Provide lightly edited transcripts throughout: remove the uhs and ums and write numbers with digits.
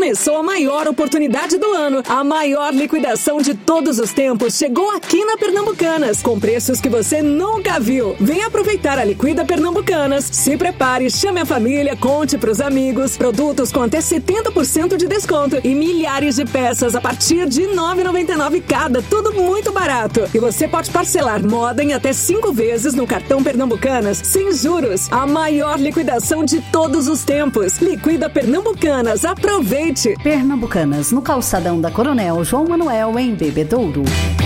Começou a maior oportunidade do ano. A maior liquidação de todos os tempos chegou aqui na Pernambucanas, com preços que você nunca viu. Venha aproveitar a Liquida Pernambucanas. Se prepare, chame a família, conte pros amigos. Produtos com até 70% de desconto e milhares de peças a partir de R$ 9,99 cada. Tudo muito barato. E você pode parcelar moda em até 5 vezes no cartão Pernambucanas, sem juros. A maior liquidação de todos os tempos. Liquida Pernambucanas. Aproveite! Pernambucanas, no calçadão da Coronel João Manuel, em Bebedouro.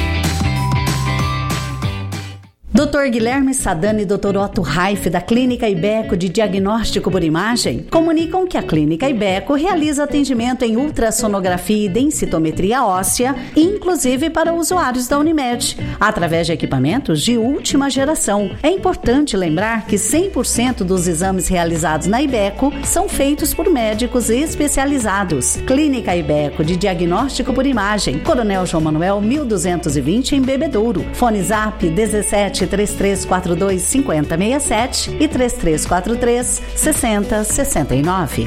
Dr. Guilherme Sadani e Dr. Otto Raif, da Clínica Ibeco de Diagnóstico por Imagem, comunicam que a Clínica Ibeco realiza atendimento em ultrassonografia e densitometria óssea, inclusive para usuários da Unimed, através de equipamentos de última geração. É importante lembrar que 100% dos exames realizados na Ibeco são feitos por médicos especializados. Clínica Ibeco de Diagnóstico por Imagem, Coronel João Manuel, 1220, em Bebedouro. Fone Zap 173342 5067 e 3343 6069.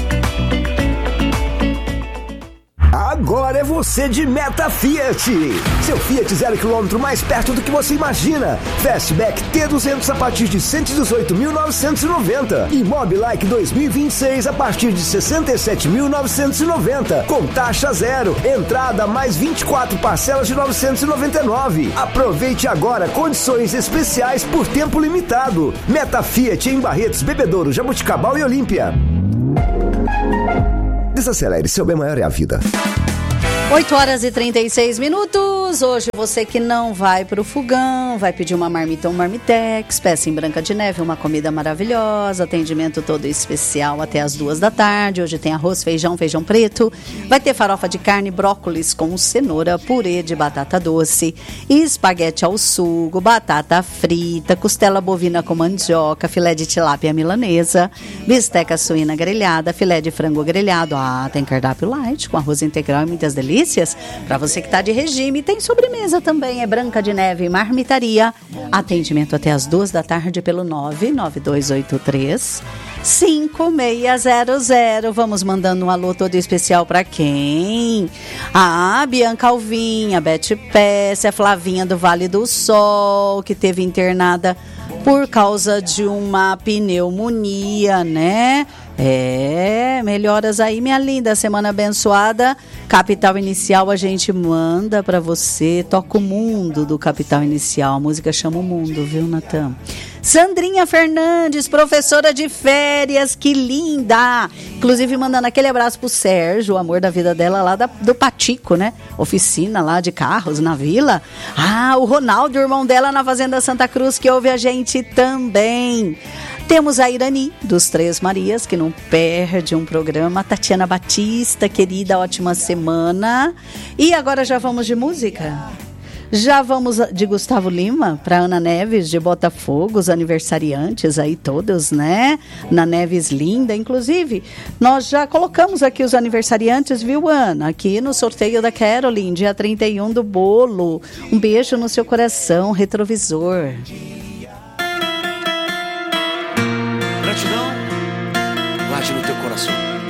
Agora é você de Meta Fiat. Seu Fiat 0 km mais perto do que você imagina. Fastback T200 a partir de 118.990. E Mobilike 2026 a partir de 67.990. Com taxa zero. Entrada mais 24 parcelas de 999. Aproveite agora condições especiais por tempo limitado. Meta Fiat em Barretos, Bebedouro, Jabuticabal e Olímpia. Desacelere, seu bem maior é a vida. 8h36. Hoje você que não vai pro fogão, vai pedir uma marmita ou um marmitex, peça em Branca de Neve, uma comida maravilhosa, atendimento todo especial até as 14h. Hoje tem arroz, feijão preto, vai ter farofa de carne, brócolis com cenoura, purê de batata doce, espaguete ao sugo, batata frita, costela bovina com mandioca, filé de tilápia milanesa, bisteca suína grelhada, filé de frango grelhado. Tem cardápio light com arroz integral e muitas delícias. Para você que está de regime, tem sobremesa também, é Branca de Neve Marmitaria. Atendimento até as 14h pelo 99283 5600. Vamos mandando um alô todo especial para quem? A Bianca Alvim, a Beth Pesce, a Flavinha do Vale do Sol, que teve internada por causa de uma pneumonia, né? Melhoras aí, minha linda. Semana abençoada. Capital Inicial a gente manda pra você. Toca o mundo do Capital Inicial. A música chama o mundo, viu, Natan? Sandrinha Fernandes, professora de férias, que linda! Inclusive mandando aquele abraço pro Sérgio, o amor da vida dela lá do Patico, né? Oficina lá de carros na vila. O Ronaldo, irmão dela na Fazenda Santa Cruz, que ouve a gente também. Temos a Irani, dos Três Marias, que não perde um programa. Tatiana Batista, querida, ótima semana. E agora já vamos de música? Já vamos de Gustavo Lima para Ana Neves de Botafogo, os aniversariantes aí todos, né? Ana Neves linda, inclusive nós já colocamos aqui os aniversariantes, viu, Ana? Aqui no sorteio da Caroline, dia 31 do bolo. Um beijo no seu coração, retrovisor. Gratidão, late no teu coração.